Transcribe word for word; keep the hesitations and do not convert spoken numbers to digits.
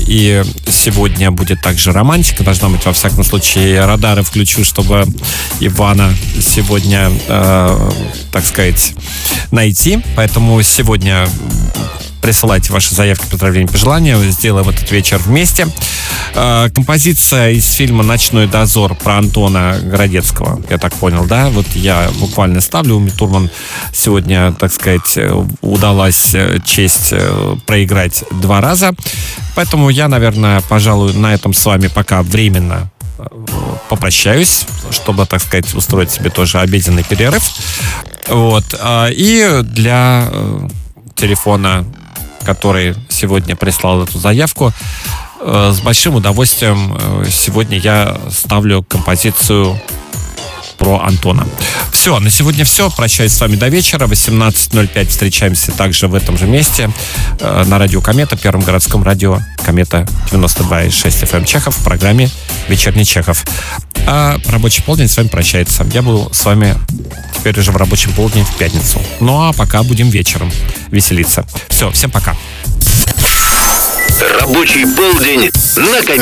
И сегодня будет также романтика. Должна быть, во всяком случае, радары включу, чтобы Ивана сегодня, э, так сказать, найти. Поэтому сегодня присылайте ваши заявки, поздравления, пожелания. Сделаем этот вечер вместе. Э, композиция из фильма «Ночной дозор» про Антона Городецкого. Я так понял, да? Вот я буквально ставлю. Уме Турман сегодня, так сказать, удалась честь проиграть два раза. Поэтому я, наверное, пожалуй, на этом с вами пока временно попрощаюсь, чтобы, так сказать, устроить себе тоже обеденный перерыв. Вот. И для телефона, который сегодня прислал эту заявку, с большим удовольствием сегодня я ставлю композицию про Антона. Все, на сегодня все. Прощаюсь с вами до вечера. восемнадцать ноль пять встречаемся также в этом же месте на радио Комета, первом городском радио Комета девяносто два и шесть эф эм Чехов в программе «Вечерний Чехов». А рабочий полдень с вами прощается. Я был с вами теперь уже в рабочем полдне в пятницу. Ну а пока будем вечером веселиться. Все, всем пока. Рабочий полдень на Комете.